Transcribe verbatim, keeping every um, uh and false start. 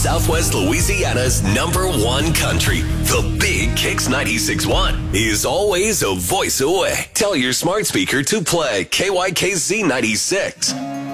Southwest Louisiana's number one country, the Big Kicks ninety-six point one, is always a voice away. Tell your smart speaker to play K Y K Z ninety-six.